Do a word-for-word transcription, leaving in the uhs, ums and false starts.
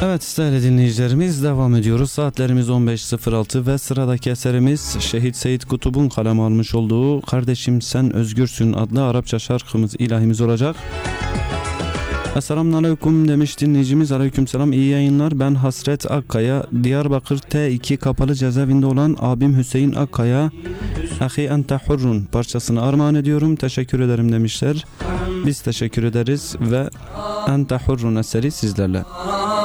Evet değerli dinleyicilerimiz, devam ediyoruz. Saatlerimiz on beş sıfır altı ve sıradaki eserimiz Şehit Seyyid Kutub'un kaleme almış olduğu Kardeşim Sen Özgürsün adlı Arapça şarkımız, ilahimiz olacak. Esselamun Aleyküm demiş dinleyicimiz. Aleykümselam, iyi yayınlar. Ben Hasret Akkaya, Diyarbakır T iki kapalı cezaevinde olan abim Hüseyin Akkaya Ahi Ente Hurrun parçasını armağan ediyorum. Teşekkür ederim demişler. Biz teşekkür ederiz ve Ente Hurrun eseri sizlerle.